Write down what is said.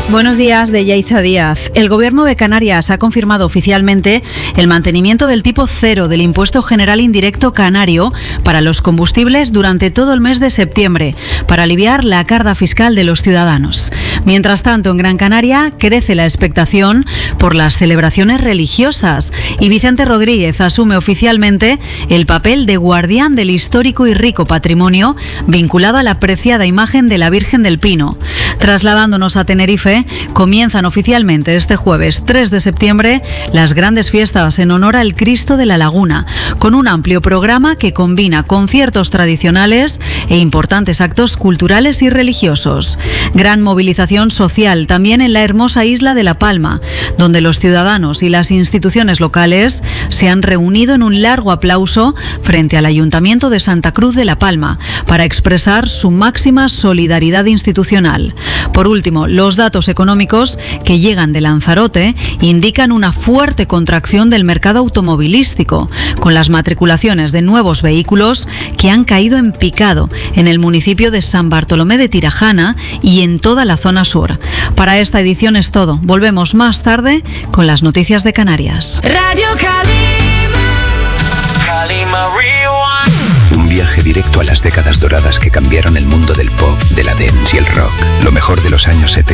Buenos días, de Yaiza Díaz. El Gobierno de Canarias ha confirmado oficialmente el mantenimiento del tipo cero del impuesto general indirecto canario para los combustibles durante todo el mes de septiembre, para aliviar la carga fiscal de los ciudadanos. Mientras tanto, en Gran Canaria crece la expectación por las celebraciones religiosas y Vicente Rodríguez asume oficialmente el papel de guardián del histórico y rico patrimonio vinculado a la apreciada imagen de la Virgen del Pino. Trasladándonos a Tenerife, comienzan oficialmente este jueves 3 de septiembre las grandes fiestas en honor al Cristo de la Laguna, con un amplio programa que combina conciertos tradicionales e importantes actos culturales y religiosos. Gran movilización social también en la hermosa isla de La Palma, donde los ciudadanos y las instituciones locales se han reunido en un largo aplauso frente al Ayuntamiento de Santa Cruz de La Palma para expresar su máxima solidaridad institucional. Por último, los datos económicos que llegan de Lanzarote indican una fuerte contracción del mercado automovilístico, con las matriculaciones de nuevos vehículos que han caído en picado en el municipio de San Bartolomé de Tirajana y en toda la zona sur. Para esta edición es todo. Volvemos más tarde con las noticias de Canarias. Radio Calima Rewind. Un viaje directo a las décadas doradas que cambiaron el mundo del pop, de la dance y el rock. Lo mejor de los años 70.